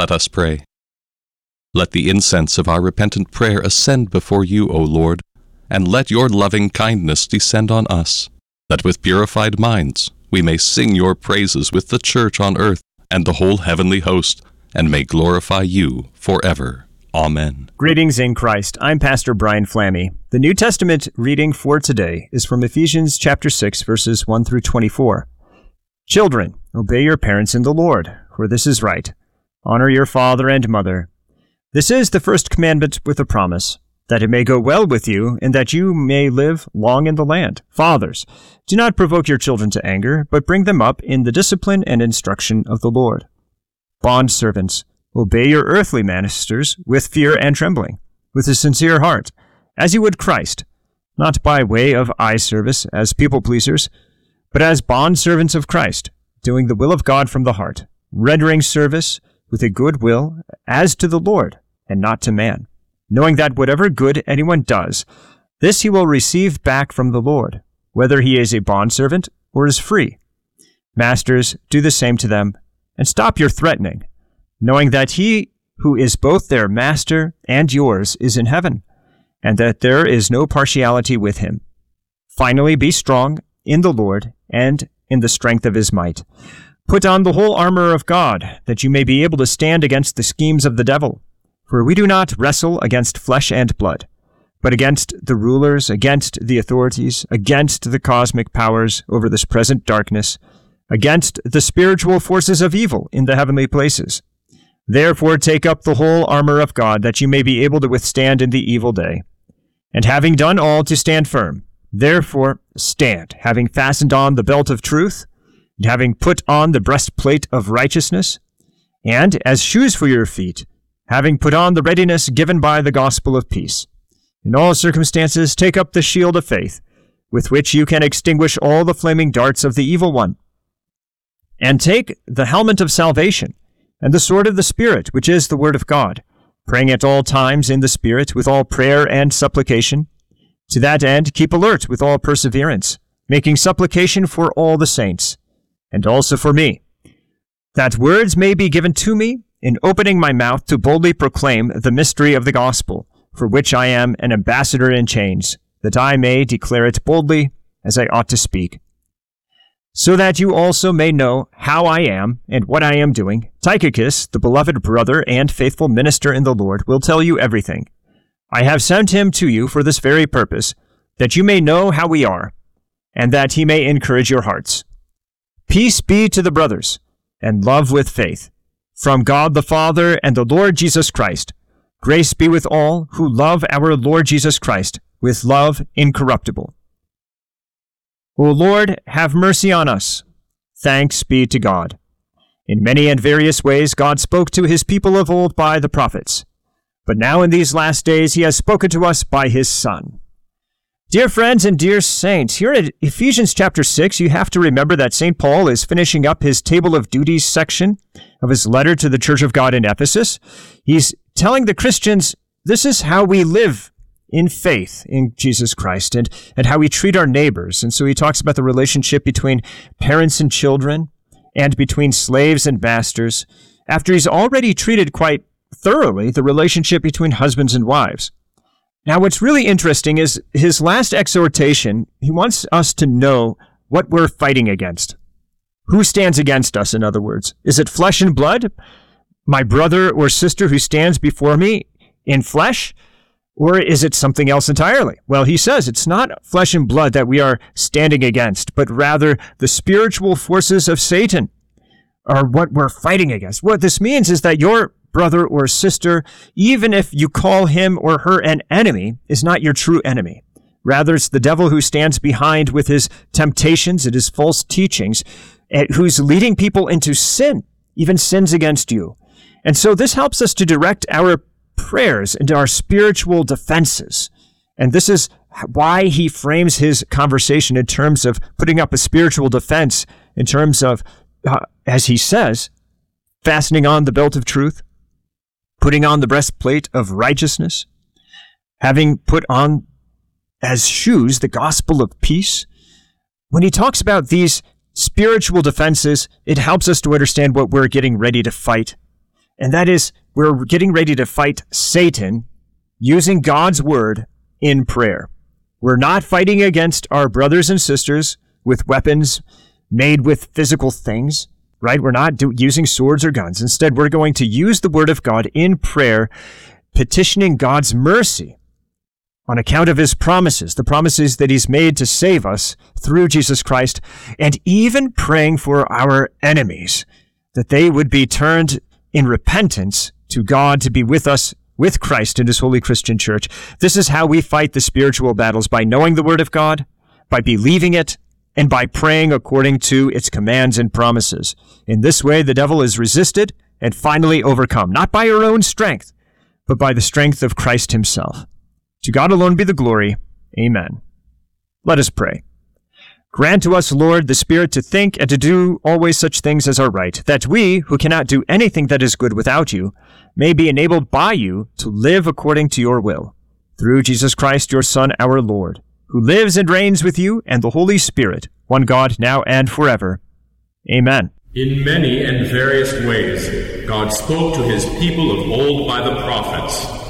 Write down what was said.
Let us pray. Let the incense of our repentant prayer ascend before you, O Lord, and let your loving kindness descend on us, that with purified minds we may sing your praises with the church on earth and the whole heavenly host, and may glorify you forever. Amen. Greetings in Christ. I'm Pastor Brian Flammey. The New Testament reading for today is from Ephesians chapter 6, verses 1 through 24. Children, obey your parents in the Lord, for this is right. Honor your father and mother. This is the first commandment with a promise, that it may go well with you, and that you may live long in the land. Fathers, do not provoke your children to anger, but bring them up in the discipline and instruction of the Lord. Bondservants, obey your earthly masters with fear and trembling, with a sincere heart, as you would Christ, not by way of eye service as people-pleasers, but as bondservants of Christ, doing the will of God from the heart, rendering service with a good will as to the Lord, and not to man, knowing that whatever good anyone does, this he will receive back from the Lord, whether he is a bondservant or is free. Masters, do the same to them, and stop your threatening, knowing that he who is both their master and yours is in heaven, and that there is no partiality with him. Finally, be strong in the Lord and in the strength of his might. Put on the whole armor of God, that you may be able to stand against the schemes of the devil. For we do not wrestle against flesh and blood, but against the rulers, against the authorities, against the cosmic powers over this present darkness, against the spiritual forces of evil in the heavenly places. Therefore take up the whole armor of God, that you may be able to withstand in the evil day. And having done all, to stand firm. Therefore stand, having fastened on the belt of truth, and having put on the breastplate of righteousness, and as shoes for your feet, having put on the readiness given by the gospel of peace. In all circumstances take up the shield of faith, with which you can extinguish all the flaming darts of the evil one. And take the helmet of salvation, and the sword of the Spirit, which is the word of God, praying at all times in the Spirit with all prayer and supplication. To that end keep alert with all perseverance, making supplication for all the saints, and also for me, that words may be given to me in opening my mouth to boldly proclaim the mystery of the gospel, for which I am an ambassador in chains, that I may declare it boldly as I ought to speak. So that you also may know how I am and what I am doing, Tychicus, the beloved brother and faithful minister in the Lord, will tell you everything. I have sent him to you for this very purpose, that you may know how we are, and that he may encourage your hearts. Peace be to the brothers, and love with faith, from God the Father and the Lord Jesus Christ. Grace be with all who love our Lord Jesus Christ with love incorruptible. O Lord, have mercy on us. Thanks be to God. In many and various ways God spoke to his people of old by the prophets, but now in these last days he has spoken to us by his Son. Dear friends and dear saints, here at Ephesians chapter 6, you have to remember that St. Paul is finishing up his Table of Duties section of his letter to the Church of God in Ephesus. He's telling the Christians, this is how we live in faith in Jesus Christ and how we treat our neighbors. And so he talks about the relationship between parents and children and between slaves and masters, after he's already treated quite thoroughly the relationship between husbands and wives. Now, what's really interesting is his last exhortation. He wants us to know what we're fighting against. Who stands against us, in other words? Is it flesh and blood? My brother or sister who stands before me in flesh? Or is it something else entirely? Well, he says it's not flesh and blood that we are standing against, but rather the spiritual forces of Satan are what we're fighting against. What this means is that your brother or sister, even if you call him or her an enemy, is not your true enemy. Rather, it's the devil who stands behind with his temptations and his false teachings, who's leading people into sin, even sins against you. And so this helps us to direct our prayers into our spiritual defenses. And this is why he frames his conversation in terms of putting up a spiritual defense, in terms of, as he says, fastening on the belt of truth, putting on the breastplate of righteousness, having put on as shoes the gospel of peace. When he talks about these spiritual defenses, it helps us to understand what we're getting ready to fight. And that is, we're getting ready to fight Satan using God's word in prayer. We're not fighting against our brothers and sisters with weapons made with physical things, right? We're not using swords or guns. Instead, we're going to use the word of God in prayer, petitioning God's mercy on account of his promises, the promises that he's made to save us through Jesus Christ, and even praying for our enemies, that they would be turned in repentance to God to be with us, with Christ in his holy Christian church. This is how we fight the spiritual battles, by knowing the word of God, by believing it, and by praying according to its commands and promises. In this way, the devil is resisted and finally overcome, not by our own strength, but by the strength of Christ himself. To God alone be the glory. Amen. Let us pray. Grant to us, Lord, the Spirit to think and to do always such things as are right, that we, who cannot do anything that is good without you, may be enabled by you to live according to your will. Through Jesus Christ, your Son, our Lord, who lives and reigns with you and the Holy Spirit, one God, now and forever. Amen. In many and various ways, God spoke to his people of old by the prophets.